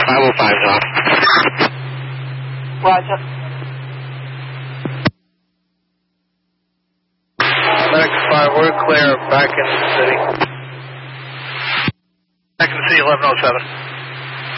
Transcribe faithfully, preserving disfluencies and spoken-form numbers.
five oh five is off. Roger. Medic five, we're clear, back in the city. Back in the city, eleven oh seven.